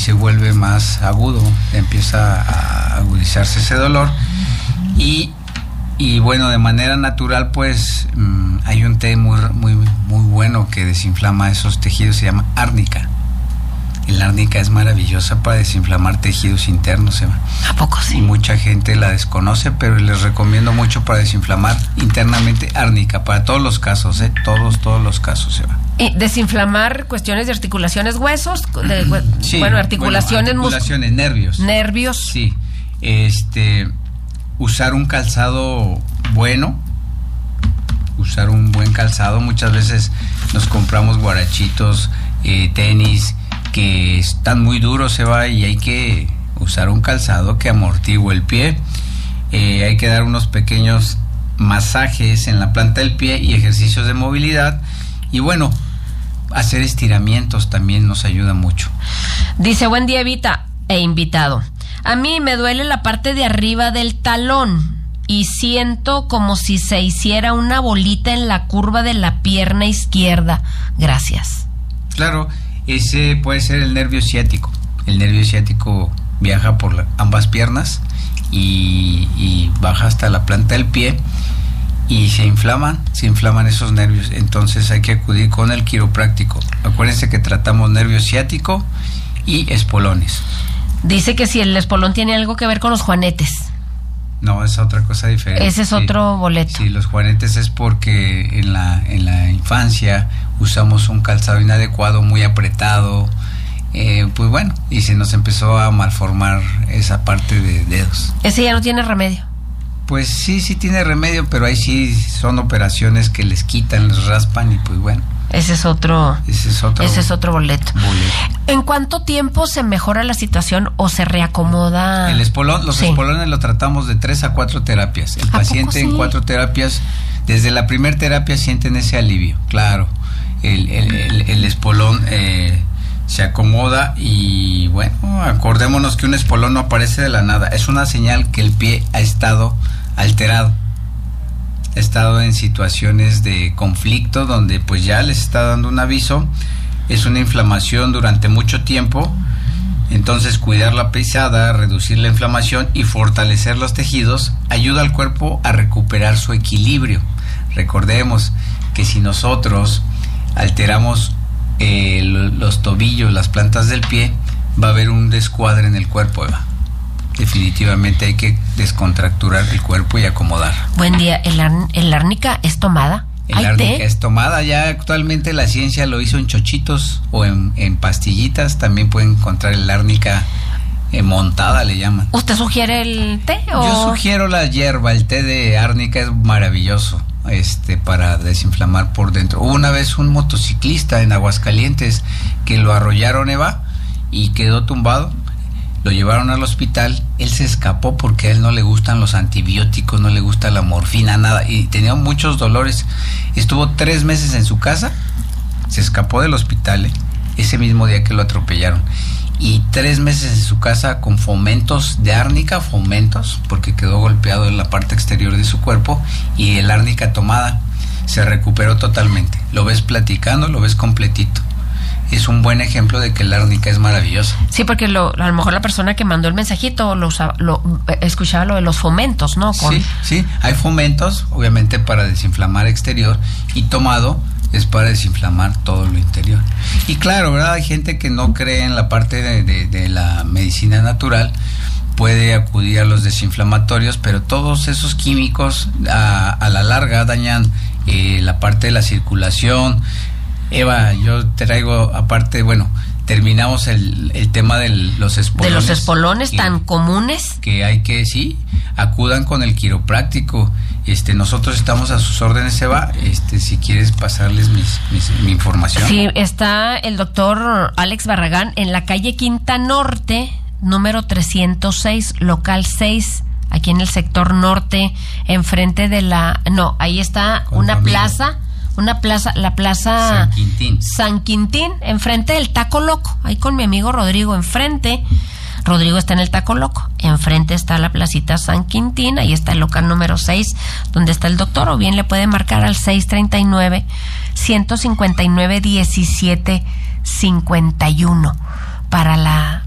se vuelve más agudo, empieza a agudizarse ese dolor y bueno, de manera natural pues hay un té muy bueno que desinflama esos tejidos, se llama árnica. El árnica es maravillosa para desinflamar tejidos internos, Eva. ¿A poco sí? Y mucha gente la desconoce, pero les recomiendo mucho para desinflamar internamente árnica, para todos los casos, todos los casos, Eva. ¿Y desinflamar cuestiones de articulaciones, huesos? Sí, articulaciones, nervios. Nervios. Sí. Usar un calzado bueno, usar un buen calzado. Muchas veces nos compramos guarachitos, tenis que están muy duros, Eva, y hay que usar un calzado que amortigue el pie. Hay que dar unos pequeños masajes en la planta del pie y ejercicios de movilidad. Y bueno, hacer estiramientos también nos ayuda mucho. Dice, buen día, Evita e invitado. A mí me duele la parte de arriba del talón y siento como si se hiciera una bolita en la curva de la pierna izquierda. Gracias. Claro, ese puede ser el nervio ciático. El nervio ciático viaja por ambas piernas y baja hasta la planta del pie y se inflaman esos nervios. Entonces hay que acudir con el quiropráctico. Acuérdense que tratamos nervio ciático y espolones. Dice que si el espolón tiene algo que ver con los juanetes. No, es otra cosa diferente. Ese es otro boleto. Sí, los juanetes es porque en la infancia usamos un calzado inadecuado, muy apretado, pues bueno, y se nos empezó a malformar esa parte de dedos. ¿Ese ya no tiene remedio? Pues sí tiene remedio, pero ahí sí son operaciones que les quitan, les raspan y pues bueno. Ese es otro boleto. ¿En cuánto tiempo se mejora la situación o se reacomoda? El espolón, los espolones lo tratamos de 3 a 4 terapias. El paciente en 4 terapias, desde la primera terapia sienten ese alivio. Claro, el espolón se acomoda y bueno, acordémonos que un espolón no aparece de la nada. Es una señal que el pie ha estado alterado. Ha estado en situaciones de conflicto donde pues ya les está dando un aviso, es una inflamación durante mucho tiempo, entonces cuidar la pisada, reducir la inflamación y fortalecer los tejidos ayuda al cuerpo a recuperar su equilibrio. Recordemos que si nosotros alteramos los tobillos, las plantas del pie, va a haber un descuadre en el cuerpo, Eva. Definitivamente hay que descontracturar el cuerpo y acomodar. Buen día. ¿El árnica es tomada? El árnica es tomada. Ya actualmente la ciencia lo hizo en chochitos o en pastillitas. También pueden encontrar el árnica montada, le llaman. ¿Usted sugiere el té? Yo sugiero la hierba. El té de árnica es maravilloso para desinflamar por dentro. Hubo una vez un motociclista en Aguascalientes que lo arrollaron, Eva, y quedó tumbado. Lo llevaron al hospital, él se escapó porque a él no le gustan los antibióticos, no le gusta la morfina, nada, y tenía muchos dolores. Estuvo 3 meses en su casa, se escapó del hospital, ese mismo día que lo atropellaron, y 3 meses en su casa con fomentos de árnica, porque quedó golpeado en la parte exterior de su cuerpo, y el árnica tomada, se recuperó totalmente. Lo ves platicando, lo ves completito. Es un buen ejemplo de que el árnica es maravillosa. Sí, porque a lo mejor la persona que mandó el mensajito escuchaba lo de los fomentos, ¿no? Sí, hay fomentos, obviamente para desinflamar exterior, y tomado es para desinflamar todo lo interior. Y claro, ¿verdad? Hay gente que no cree en la parte de la medicina natural, puede acudir a los desinflamatorios, pero todos esos químicos a la larga dañan la parte de la circulación. Eva, yo traigo aparte, bueno, terminamos el tema de los espolones. De los espolones tan comunes. Que hay que, acudan con el quiropráctico. Nosotros estamos a sus órdenes, Eva, si quieres pasarles mi información. Sí, está el doctor Alex Barragán en la calle Quinta Norte, número 306, local 6, aquí en el sector norte, enfrente de ahí está una plaza, la plaza San Quintín, enfrente del Taco Loco, ahí con mi amigo Rodrigo, enfrente. Rodrigo está en el Taco Loco, enfrente está la placita San Quintín, ahí está el local número 6, donde está el doctor, o bien le puede marcar al 639-159-1751 para la